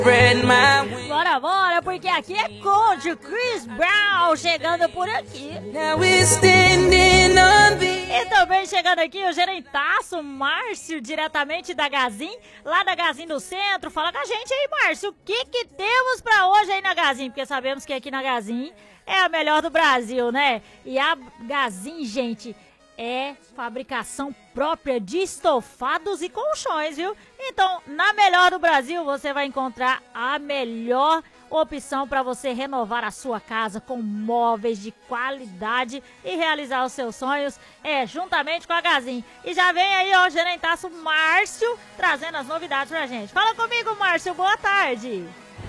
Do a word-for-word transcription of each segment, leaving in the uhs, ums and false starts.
Bora, bora, porque aqui é Conde Chris Brown chegando por aqui. E também chegando aqui o gerentaço Márcio, diretamente da Gazin, lá da Gazin do Centro. Fala com a gente aí, Márcio, o que que temos pra hoje aí na Gazin? Porque sabemos que aqui na Gazin é a melhor do Brasil, né? E a Gazin, gente, é fabricação própria de estofados e colchões, viu? Então, na melhor do Brasil, você vai encontrar a melhor opção para você renovar a sua casa com móveis de qualidade e realizar os seus sonhos, é juntamente com a Gazin. E já vem aí, ó, o gerentaço Márcio trazendo as novidades pra gente. Fala comigo, Márcio, boa tarde.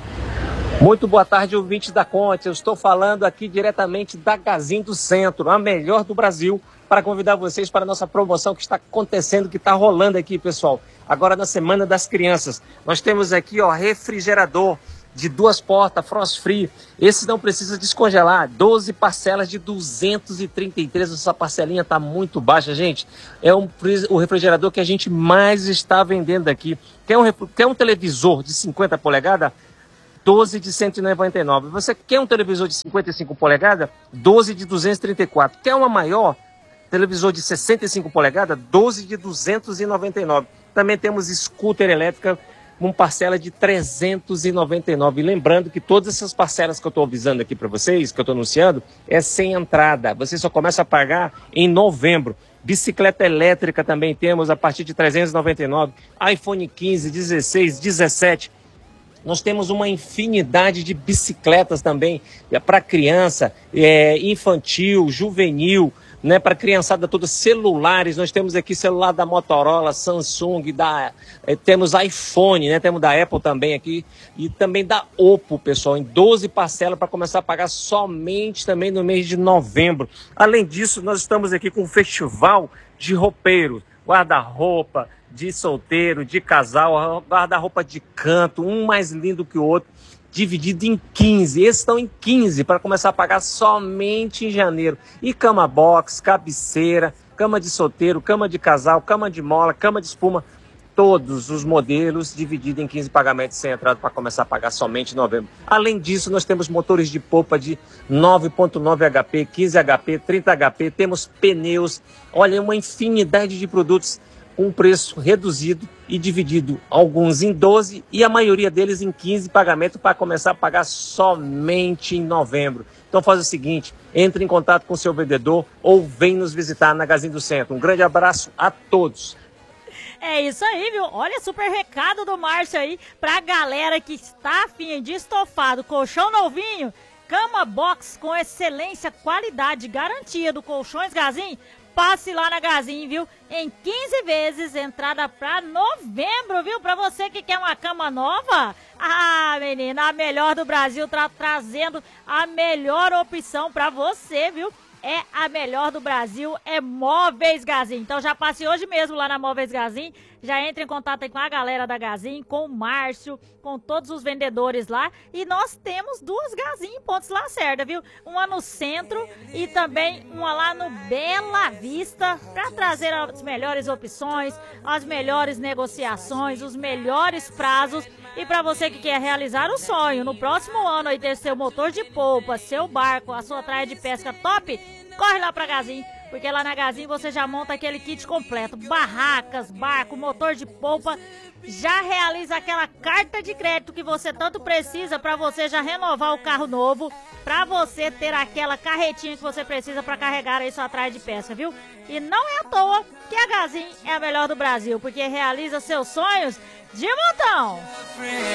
Muito boa tarde, ouvintes da Conte. Eu estou falando aqui diretamente da Gazin do Centro, a melhor do Brasil, para convidar vocês para a nossa promoção que está acontecendo, que está rolando aqui, pessoal. Agora na Semana das Crianças. Nós temos aqui, ó, refrigerador de duas portas, frost free. Esse não precisa descongelar. doze parcelas de duzentos e trinta e três. Essa parcelinha está muito baixa, gente. É um, o refrigerador que a gente mais está vendendo aqui. Quer um, quer um televisor de cinquenta polegadas? doze de cento e noventa e nove. Você quer um televisor de cinquenta e cinco polegadas? doze de duzentos e trinta e quatro. Quer uma maior? Televisor de sessenta e cinco polegadas? doze de duzentos e noventa e nove. Também temos scooter elétrica com parcela de trezentos e noventa e nove. E lembrando que todas essas parcelas que eu estou avisando aqui para vocês, que eu estou anunciando, é sem entrada. Você só começa a pagar em novembro. Bicicleta elétrica também temos a partir de trezentos e noventa e nove. iPhone quinze, dezesseis, dezessete. Nós temos uma infinidade de bicicletas também para criança, é, infantil, juvenil, né, para criançada toda, celulares. Nós temos aqui celular da Motorola, Samsung, da, é, temos iPhone, né, temos da Apple também aqui e também da Oppo, pessoal, em doze parcelas para começar a pagar somente também no mês de novembro. Além disso, nós estamos aqui com um festival de roupeiros, guarda-roupa de solteiro, de casal, guarda-roupa de canto, um mais lindo que o outro, dividido em quinze. Esses estão em quinze para começar a pagar somente em janeiro. E cama box, cabeceira, cama de solteiro, cama de casal, cama de mola, cama de espuma, todos os modelos divididos em quinze pagamentos sem entrada para começar a pagar somente em novembro. Além disso, nós temos motores de polpa de nove ponto nove H P, quinze H P, trinta H P, temos pneus, olha, uma infinidade de produtos com um preço reduzido e dividido, alguns em doze e a maioria deles em quinze pagamentos para começar a pagar somente em novembro. Então faz o seguinte, entre em contato com o seu vendedor ou vem nos visitar na Gazin do Centro. Um grande abraço a todos. É isso aí, viu? Olha, super recado do Márcio aí pra galera que está afim de estofado, colchão novinho, cama box com excelência, qualidade, garantia do Colchões Gazin. Passe lá na Gazin, viu? Em quinze vezes, entrada pra novembro, viu? Pra você que quer uma cama nova. Ah, menina, a melhor do Brasil tá trazendo a melhor opção pra você, viu? É a melhor do Brasil, é Móveis Gazin. Então já passe hoje mesmo lá na Móveis Gazin, já entre em contato aí com a galera da Gazin, com o Márcio, com todos os vendedores lá. E nós temos duas Gazin em Pontes Lacerda, viu? Uma no centro e também uma lá no Bela Vista, para trazer as melhores opções, as melhores negociações, os melhores prazos. E para você que quer realizar o sonho, no próximo ano aí ter seu motor de polpa, seu barco, a sua traia de pesca top, corre lá pra Gazin, porque lá na Gazin você já monta aquele kit completo, barracas, barco, motor de polpa, já realiza aquela carta de crédito que você tanto precisa para você já renovar o carro novo, para você ter aquela carretinha que você precisa para carregar aí sua traia de pesca, viu? E não é à toa que a Gazin é a melhor do Brasil, porque realiza seus sonhos de montão.